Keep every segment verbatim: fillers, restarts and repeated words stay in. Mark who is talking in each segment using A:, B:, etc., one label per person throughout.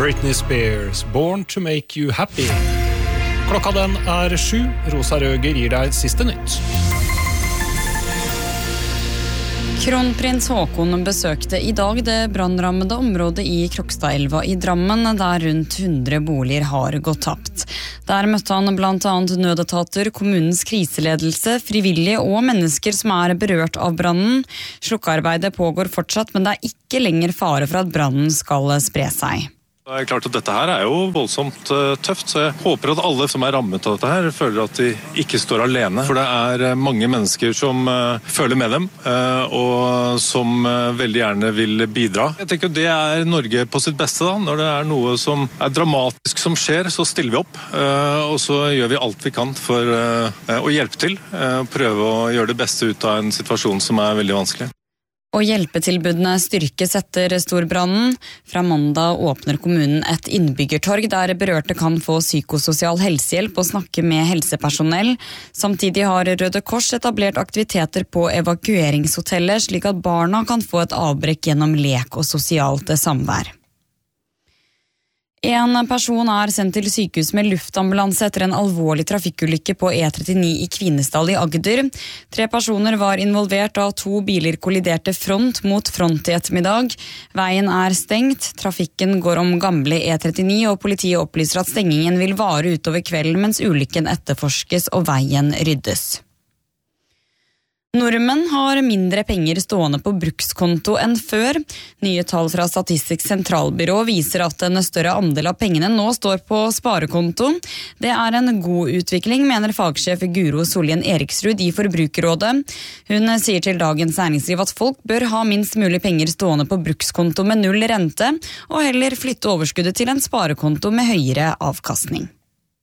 A: Britney Spears, Born to Make You Happy. Klokka den er sju. Rosa Røger gir deg siste nytt.
B: Kronprins Håkon besøkte I dag det brannrammede området I Krokstadelva I Drammen, der rundt hundre boliger har gått tapt. Der møtte han blant annet nødetater, kommunens kriseledelse, frivillige og mennesker som er berørt av brannen. Slukkearbeidet pågår fortsatt, men det er ikke lenger fare for at brannen skal spre seg.
C: Det er klart at dette her er jo voldsomt tøft, så jeg håper at alle som er rammet av dette her føler at de ikke står alene. For det er mange mennesker som føler med dem, og som veldig gjerne vil bidra. Jeg tenker det er Norge på sitt beste da. Når det er noe som er dramatisk som skjer, så stiller vi opp, og så gjør vi alt vi kan for å hjelpe til. Prøve å gjøre det beste ut av en situasjon som er veldig vanskelig.
B: Og hjelpetilbudene styrkes etter storbrannen. Fra mandag åpner kommunen et innbyggertorg der berørte kan få psykososial helsehjelp og snakke med helsepersonell. Samtidig har Røde Kors etablert aktiviteter på evakueringshotellet, slik at barna kan få et avbrekk gjennom lek og sosialt samvær. En person er sendt til sykehus med luftambulanse etter en alvorlig trafikkulykke på E trettini I Kvinesdal I Agder. Tre personer var involvert da to biler kolliderte front mot front I ettermiddag. Veien er stengt, trafikken går om gamle E trettini, og politiet opplyser at stengingen vil vare utover kvelden mens ulykken etterforskes og veien ryddes. Nordmenn har mindre penger stående på brukskonto enn før. Nye tall fra Statistisk sentralbyrå viser at en større andel av pengene nå står på sparekonto. Det er en god utvikling, mener fagsjef Guro Solien Eriksrud I Forbrukerrådet. Hun sier til Dagens Næringsliv at folk bør ha minst mulig penger stående på brukskonto med null rente, og heller flytte overskuddet til en sparekonto med høyere avkastning.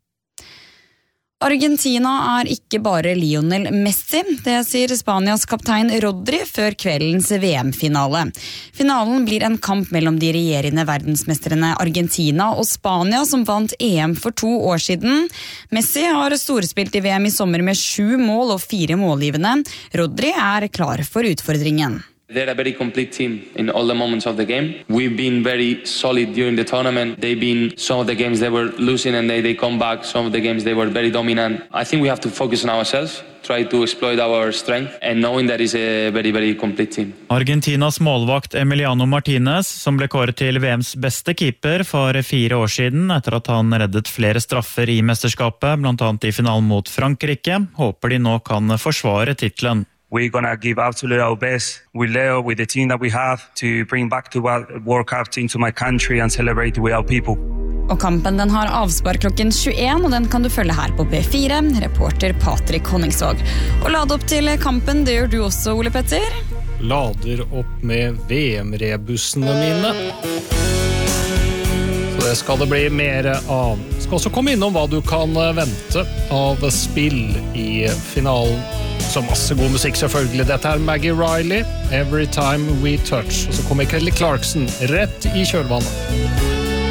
B: Argentina er ikke bare Lionel Messi, det sier Spanias kaptein Rodri før kveldens VM-finale. Finalen blir en kamp mellom de regjerende verdensmestrene Argentina og Spania, som vant EM for to år siden. Messi har storspilt I VM I sommer med sju mål og fire målgivende. Rodri er klar for utfordringen.
D: They're a very complete team in all the moments of the game. We've been very solid during the tournament. They've been some of the games they were losing and they, they come back. Some of the games they were very dominant. I think we have to focus on ourselves, try to exploit our strength and knowing that it's a very, very complete team.
E: Argentinas målvakt Emiliano Martinez, som ble kåret til VMs beste keeper for fire år siden, etter at han reddet flere straffer I mesterskapet, blant annet I finalen mot Frankrike, håper de nå kan forsvare titlen.
F: We're going to give absolutely our best with Leo, with the team that we have, to bring back to World Cup into my country and celebrate with our people.
B: Og kampen den har avspar klokken tjueen, og den kan du følge her på P fire, reporter Patrik Honningsvåg. Og lade opp til kampen, det gjør du også, Ole Petter?
A: Lader opp med VM-rebussene mine. Så det skal det bli mer av. Skal også komme innom hva du kan vente av spill I finalen. Så masse god musikk selvfølgelig. Dette er Maggie Riley, Every Time We Touch. Og så kommer Kelly Clarkson rett I kjølvannet.